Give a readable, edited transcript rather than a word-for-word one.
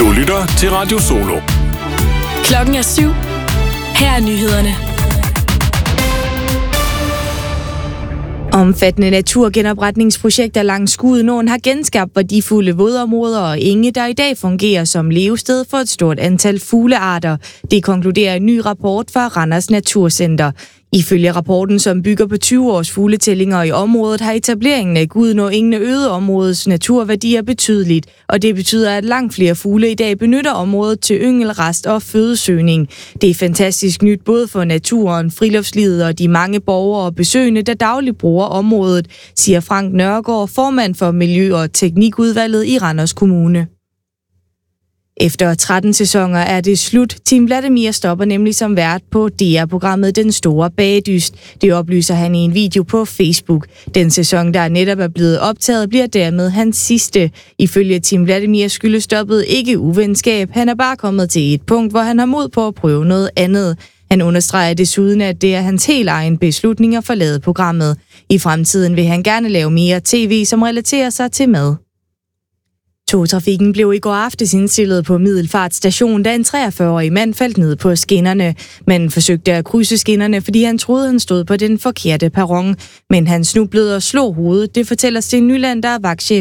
Du lytter til Radio Solo. Klokken er 7. Her er nyhederne. Omfattende naturgenopretningsprojekter langs Gudenåen har genskabt værdifulde vådområder og enge, der i dag fungerer som levested for et stort antal fuglearter. Det konkluderer en ny rapport fra Randers Naturcenter. Ifølge rapporten, som bygger på 20 års fugletællinger i området, har etableringen af Gudenåengene øget områdets naturværdier betydeligt, og det betyder, at langt flere fugle i dag benytter området til yngelrast og fødesøgning. Det er fantastisk nyt både for naturen, friluftslivet og de mange borgere og besøgende, der dagligt bruger området, siger Frank Nørgaard, formand for Miljø- og Teknikudvalget i Randers Kommune. Efter 13 sæsoner er det slut. Tim Vladimir stopper nemlig som vært på DR-programmet Den Store Bagedyst. Det oplyser han i en video på Facebook. Den sæson, der netop er blevet optaget, bliver dermed hans sidste. Ifølge Tim Vladimir skyldes stoppet ikke uvenskab. Han er bare kommet til et punkt, hvor han har mod på at prøve noget andet. Han understreger desuden, at det er hans helt egen beslutning at forlade programmet. I fremtiden vil han gerne lave mere tv, som relaterer sig til mad. Togtrafikken blev i går aftes indstillet på Middelfart Station, da en 43-årig mand faldt ned på skinnerne. Manden forsøgte at krydse skinnerne, fordi han troede, han stod på den forkerte perron. Men han snublede og slog hovedet. Det fortæller Sten Nyland, der er vagtchef